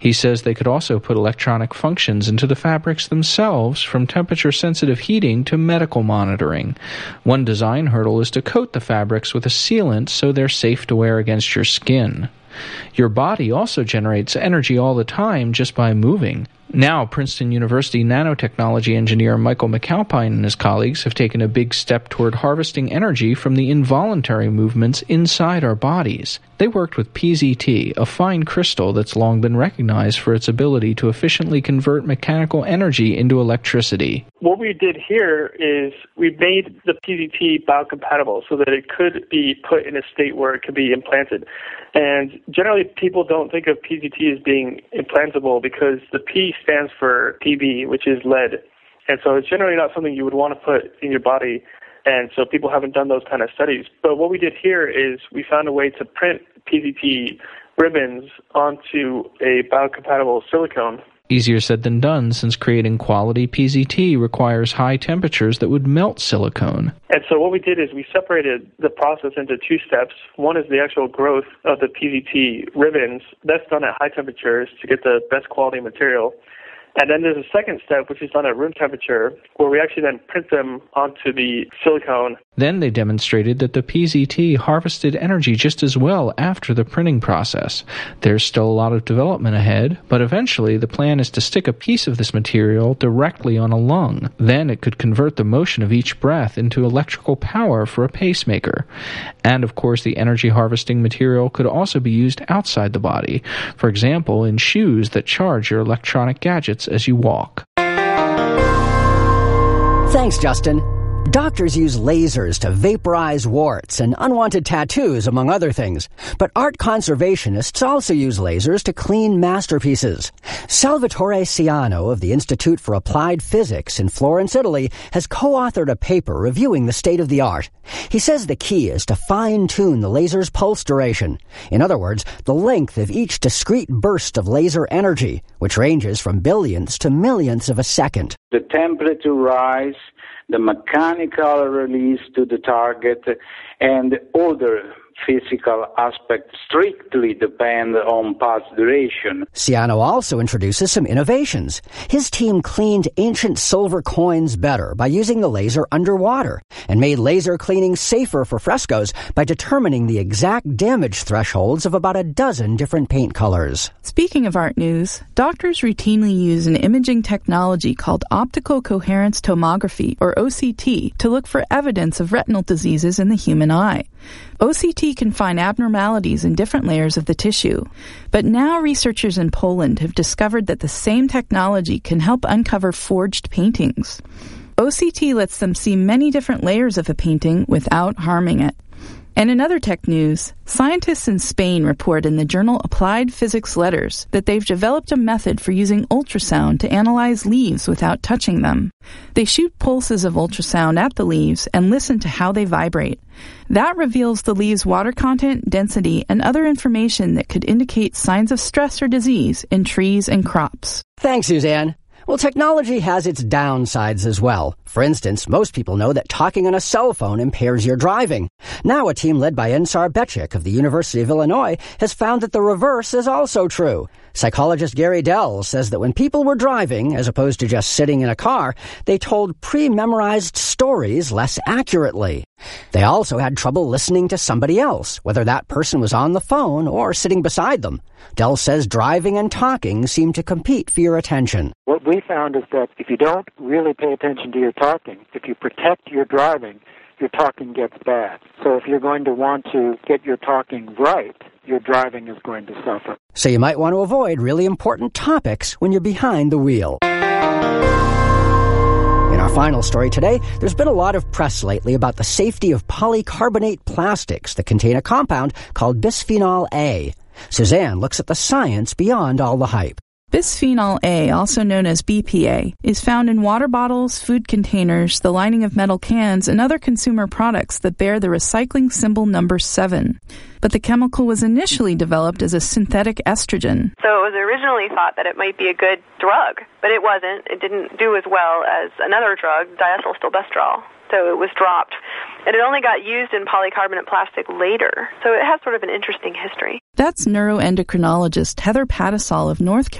He says they could also put electronic functions into the fabrics themselves, from temperature-sensitive heating to medical monitoring. One design hurdle is to coat the fabrics with a sealant so they're safe to wear against your skin. Your body also generates energy all the time just by moving. Now, Princeton University nanotechnology engineer Michael McAlpine and his colleagues have taken a big step toward harvesting energy from the involuntary movements inside our bodies. They worked with PZT, a fine crystal that's long been recognized for its ability to efficiently convert mechanical energy into electricity. What we did here is we made the PZT biocompatible so that it could be put in a state where it could be implanted. And generally, people don't think of PZT as being implantable because the P stands for PB, which is lead. And so it's generally not something you would want to put in your body. And so people haven't done those kind of studies. But what we did here is we found a way to print PZT ribbons onto a biocompatible silicone. Easier said than done, since creating quality PZT requires high temperatures that would melt silicone. And so what we did is we separated the process into two steps. One is the actual growth of the PZT ribbons. That's done at high temperatures to get the best quality material. And then there's a second step, which is done at room temperature, where we actually then print them onto the silicone. Then they demonstrated that the PZT harvested energy just as well after the printing process. There's still a lot of development ahead, but eventually the plan is to stick a piece of this material directly on a lung. Then it could convert the motion of each breath into electrical power for a pacemaker. And of course, the energy harvesting material could also be used outside the body, for example, in shoes that charge your electronic gadgets as you walk. Thanks, Justin. Doctors use lasers to vaporize warts and unwanted tattoos, among other things. But art conservationists also use lasers to clean masterpieces. Salvatore Ciano of the Institute for Applied Physics in Florence, Italy, has co-authored a paper reviewing the state of the art. He says the key is to fine-tune the laser's pulse duration. In other words, the length of each discrete burst of laser energy, which ranges from billionths to millionths of a second. The temperature rise, the mechanical release to the target, and other physical aspects strictly depend on pulse duration. Ciano also introduces some innovations. His team cleaned ancient silver coins better by using the laser underwater and made laser cleaning safer for frescoes by determining the exact damage thresholds of about a dozen different paint colors. Speaking of art news, doctors routinely use an imaging technology called optical coherence tomography, or OCT, to look for evidence of retinal diseases in the human eye. OCT can find abnormalities in different layers of the tissue. But now researchers in Poland have discovered that the same technology can help uncover forged paintings. OCT lets them see many different layers of a painting without harming it. And in other tech news, scientists in Spain report in the journal Applied Physics Letters that they've developed a method for using ultrasound to analyze leaves without touching them. They shoot pulses of ultrasound at the leaves and listen to how they vibrate. That reveals the leaves' water content, density, and other information that could indicate signs of stress or disease in trees and crops. Thanks, Suzanne. Well, technology has its downsides as well. For instance, most people know that talking on a cell phone impairs your driving. Now a team led by Ensar Becik of the University of Illinois has found that the reverse is also true. Psychologist Gary Dell says that when people were driving, as opposed to just sitting in a car, they told pre-memorized stories less accurately. They also had trouble listening to somebody else, whether that person was on the phone or sitting beside them. Dell says driving and talking seem to compete for your attention. What we found is that if you don't really pay attention to your talking, if you protect your driving, your talking gets bad. So if you're going to want to get your talking right, your driving is going to suffer. So you might want to avoid really important topics when you're behind the wheel. In our final story today, there's been a lot of press lately about the safety of polycarbonate plastics that contain a compound called bisphenol A. Suzanne looks at the science beyond all the hype. Bisphenol A, also known as BPA, is found in water bottles, food containers, the lining of metal cans, and other consumer products that bear the recycling symbol number 7. But the chemical was initially developed as a synthetic estrogen. So it was originally thought that it might be a good drug, but it wasn't. It didn't do as well as another drug, diacylstilbestrol. so it was dropped. And it only got used in polycarbonate plastic later, so it has sort of an interesting history. That's neuroendocrinologist Heather Pattisall of North